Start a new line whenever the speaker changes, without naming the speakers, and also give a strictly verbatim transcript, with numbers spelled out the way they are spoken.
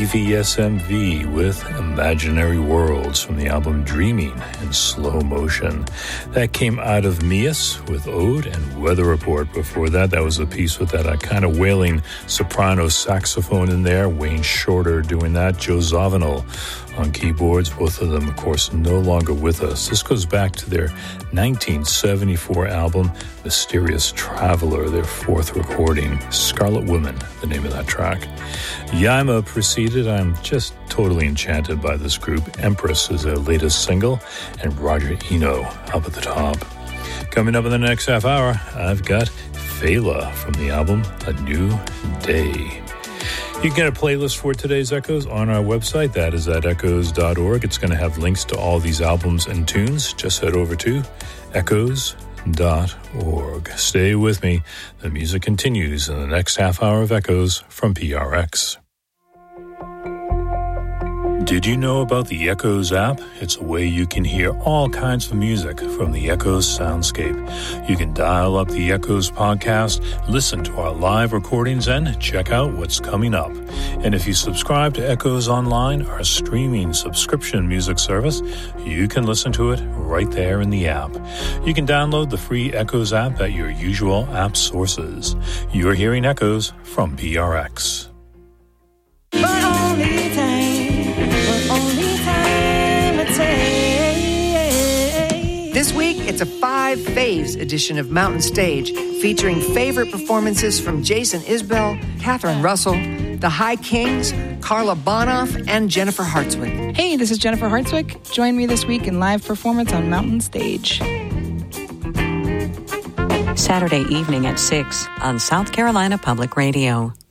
E V S M V with Imaginary Worlds from the album Dreaming in Slow Motion. That came out of Mias with Ode and Weather Report. Before that, that was a piece with that uh, kind of wailing soprano saxophone in there. Wayne Shorter doing that. Joe Zawinul on keyboards. Both of them, of course, no longer with us. This goes back to their nineteen seventy-four album, Mysterious Traveler, their fourth recording. Scarlet Women, the name of that track. Yaima preceded. I'm just totally enchanted by this group. Empress is their latest single, and Roger Eno up at the top. Coming up in the next half hour, I've got Fela from the album A New Day. You can get a playlist for today's Echoes on our website. That is at echoes dot org. It's going to have links to all these albums and tunes. Just head over to echoes dot org. Stay with me. The music continues in the next half hour of Echoes from P R X. Did you know about the Echoes app? It's a way you can hear all kinds of music from the Echoes soundscape. You can dial up the Echoes podcast, listen to our live recordings, and check out what's coming up. And if you subscribe to Echoes Online, our streaming subscription music service, you can listen to it right there in the app. You can download the free Echoes app at your usual app sources. You're hearing Echoes from P R X.
This week, it's a Five Faves edition of Mountain Stage, featuring favorite performances from Jason Isbell, Catherine Russell, the High Kings, Carla Bonoff, and Jennifer Hartswick.
Hey, this is Jennifer Hartswick. Join me this week in live performance on Mountain Stage.
Saturday evening at six on South Carolina Public Radio.